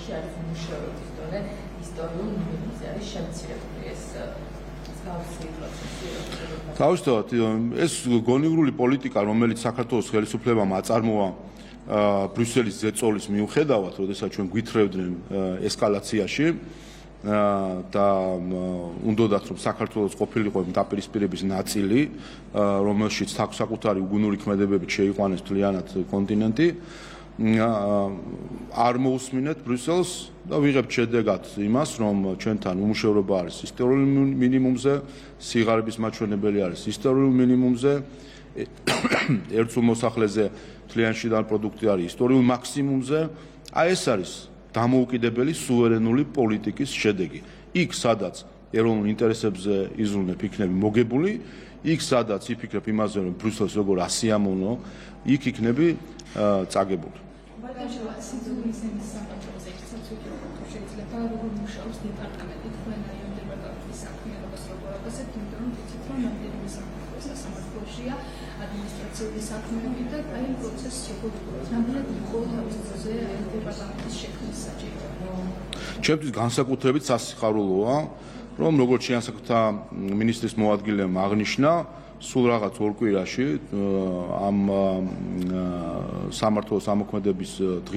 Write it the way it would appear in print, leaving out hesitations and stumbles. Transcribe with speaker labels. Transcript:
Speaker 1: საქართველოში არის მუშაობის დონე ისტორიულ მინიმუმზე არის შემცირებული ეს მსგავსი პროცესი.
Speaker 2: თავისთავად ეს გონივრული პოლიტიკა, რომელიც საქართველოს ხელისუფლებამ აწარმოა ბრიუსელის ზეწოლის მიუხედავად, როდესაც ჩვენ გვითხრევდნენ ესკალაციაში და უნდათ რომ საქართველოს ყოფილიყო დაპირისპირების ნაწილი, რომელშიც საკუთარი უგუნური ქმედებებით შეიყვანეს მთლიანად კონტინენტი, არ მოусმინეთ ბრიუსელს და ვიღებთ შედეგად იმას, რომ ჩვენთან უმუშევრობა არის ისტორიულ მინიმუმზე, სიღარიბის მაჩვენებელი არის ისტორიულ მინიმუმზე, ერთსულ მოსახლეზე მთლიან შინაგან პროდუქტი არის ისტორიულ მაქსიმუმზე. აი ეს არის დამოუკიდებელი სუვერენული პოლიტიკის შედეგი. იქ, სადაც ეროვნულ ინტერესებზე იზრუნებ, იქნები მოგებული, იქ, სადაც იფიქრებ იმაზე, რომ ბრიუსელს როგორ ასიამოვნო, იქ იქნები წაგებული.
Speaker 3: შეიძლება როგორ მუშაობს დეპარტამენტი თქვენ რაიონულ დეპარტამენტის საქმიანობას როგორ აფასებთ, იმიტომ რომ ვიცით, რომ რამდენიმე სამართლის სასამართლოშია ადმინისტრაციული საქმეები და აი ამ პროცესს როგორ ნამდვილად იყო თავის დროზე დეპარტამენტის შექმნის საჭიროება.
Speaker 2: ჩემთვის განსაკუთრებით სასიხარულოა, რომ როგორც შეანსაკთა მინისტრის მოადგილემ აღნიშნა, სულ რაღაც ორ კვირაში ამ სამართლოს ამოქმედების